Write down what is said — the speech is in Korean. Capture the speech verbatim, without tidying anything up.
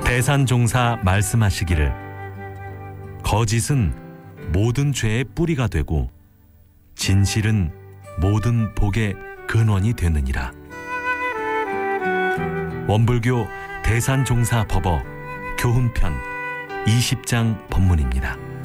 대산종사 말씀하시기를 거짓은 모든 죄의 뿌리가 되고 진실은 모든 복의 근원이 되느니라. 원불교 대산종사 법어 교훈편 이십 장 법문입니다.